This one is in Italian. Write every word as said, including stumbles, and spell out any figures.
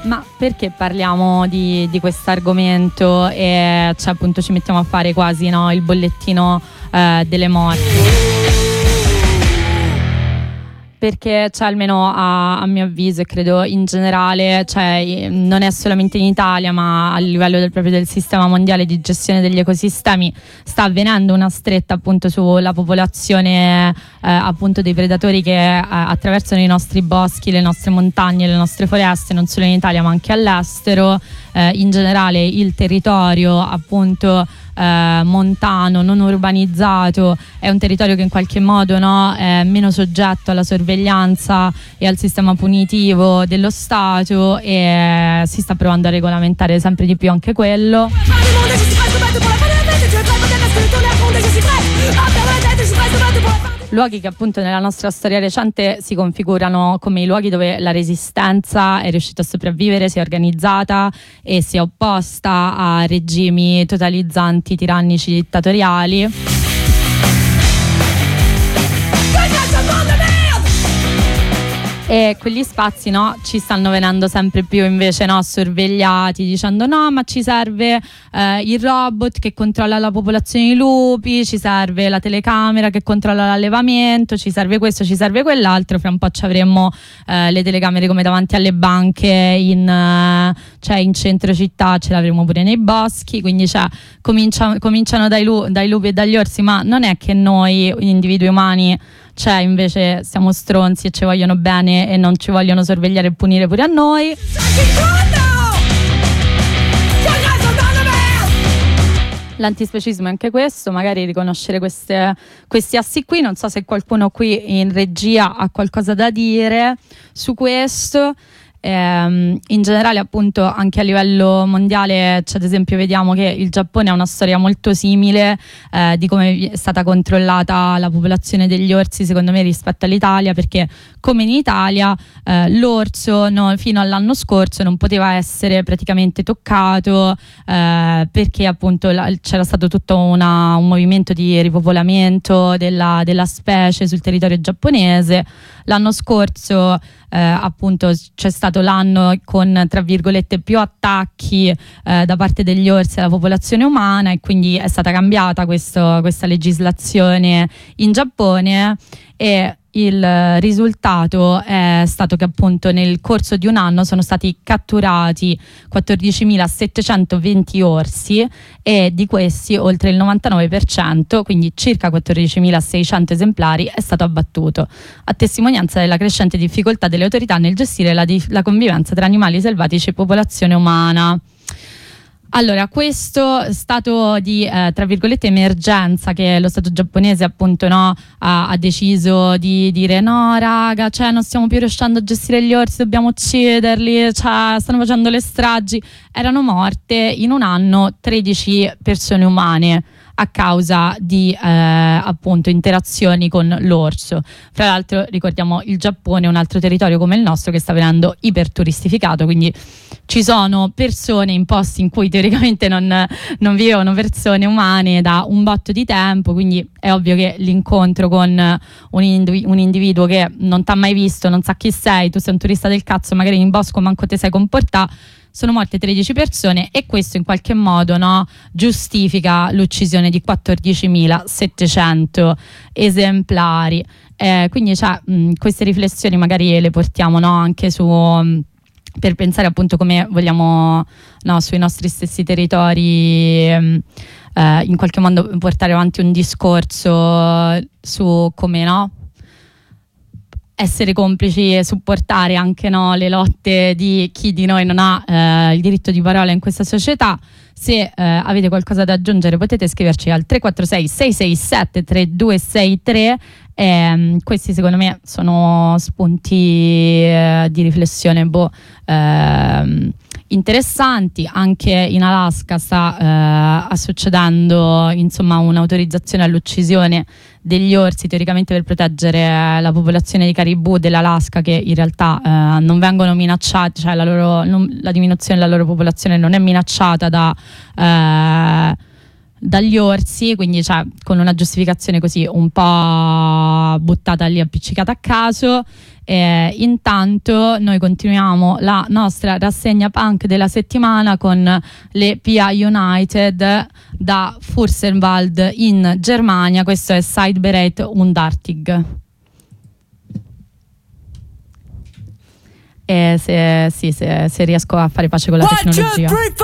Ma perché parliamo di, di questo argomento e cioè, appunto ci mettiamo a fare quasi, no, il bollettino eh, delle morti? Perché cioè, almeno a, a mio avviso e credo in generale, cioè, non è solamente in Italia ma a livello del, proprio del sistema mondiale di gestione degli ecosistemi sta avvenendo una stretta appunto sulla popolazione eh, appunto dei predatori che eh, attraversano i nostri boschi, le nostre montagne, le nostre foreste, non solo in Italia ma anche all'estero. Eh, in generale il territorio appunto Eh, montano, non urbanizzato, è un territorio che in qualche modo, no, è meno soggetto alla sorveglianza e al sistema punitivo dello Stato e si sta provando a regolamentare sempre di più anche quello. Luoghi che appunto nella nostra storia recente si configurano come i luoghi dove la resistenza è riuscita a sopravvivere, si è organizzata e si è opposta a regimi totalizzanti, tirannici, dittatoriali. E quegli spazi, no, ci stanno venendo sempre più invece, no, sorvegliati, dicendo no ma ci serve eh, il robot che controlla la popolazione di lupi, ci serve la telecamera che controlla l'allevamento, ci serve questo, ci serve quell'altro. Fra un po' ci avremmo eh, le telecamere come davanti alle banche in, eh, cioè in centro città, ce l'avremo pure nei boschi. Quindi cioè, comincia, cominciano dai, lu- dai lupi e dagli orsi, ma non è che noi individui umani cioè invece siamo stronzi e ci vogliono bene e non ci vogliono sorvegliare e punire pure a noi. L'antispecismo è anche questo, magari riconoscere queste, questi assi qui. Non so se qualcuno qui in regia ha qualcosa da dire su questo. In generale appunto anche a livello mondiale, cioè, ad esempio vediamo che il Giappone ha una storia molto simile eh, di come è stata controllata la popolazione degli orsi, secondo me, rispetto all'Italia, perché come in Italia eh, l'orso no, fino all'anno scorso non poteva essere praticamente toccato eh, perché appunto la, c'era stato tutto una, un movimento di ripopolamento della, della specie sul territorio giapponese. L'anno scorso eh, appunto c'è stato l'anno con tra virgolette più attacchi eh, da parte degli orsi alla popolazione umana e quindi è stata cambiata questo, questa legislazione in Giappone e il risultato è stato che appunto nel corso di un anno sono stati catturati quattordicimilasettecentoventi orsi e di questi oltre il novantanove per cento, quindi circa quattordicimilaseicento esemplari, è stato abbattuto, a testimonianza della crescente difficoltà delle autorità nel gestire la, di- la convivenza tra animali selvatici e popolazione umana. Allora, questo stato di eh, tra virgolette emergenza che lo Stato giapponese appunto no, ha, ha deciso di dire no raga, cioè non stiamo più riuscendo a gestire gli orsi, dobbiamo ucciderli, cioè stanno facendo le stragi, erano morte in un anno tredici persone umane a causa di eh, appunto interazioni con l'orso. Fra l'altro ricordiamo il Giappone è un altro territorio come il nostro che sta venendo iperturistificato, quindi ci sono persone in posti in cui teoricamente non, non vivono persone umane da un botto di tempo, quindi è ovvio che l'incontro con un, indiv- un individuo che non t'ha mai visto, non sa chi sei, tu sei un turista del cazzo, magari in bosco manco te sai comportare, sono morte tredici persone e questo in qualche modo no, giustifica l'uccisione di quattordicimilasettecento esemplari. Eh, quindi cioè, mh, queste riflessioni magari le portiamo no, anche su... Mh, per pensare appunto come vogliamo no, sui nostri stessi territori eh, in qualche modo portare avanti un discorso su come no essere complici e supportare anche no, le lotte di chi di noi non ha eh, il diritto di parola in questa società. Se eh, avete qualcosa da aggiungere potete scriverci al tre quattro sei sei sei sette tre due sei tre. Eh, questi secondo me sono spunti eh, di riflessione boh, eh, interessanti. Anche in Alaska sta eh, succedendo insomma un'autorizzazione all'uccisione degli orsi teoricamente per proteggere la popolazione di caribù dell'Alaska che in realtà eh, non vengono minacciati, cioè la, loro, non, la diminuzione della loro popolazione non è minacciata da eh, dagli orsi, quindi cioè, con una giustificazione così un po' buttata lì, appiccicata a caso. Eh, intanto noi continuiamo la nostra rassegna punk della settimana con le Pia United da Fürstenwald in Germania. Questo è Sidebereit und Artig. E se, sì, se, se riesco a fare pace con la tecnologia.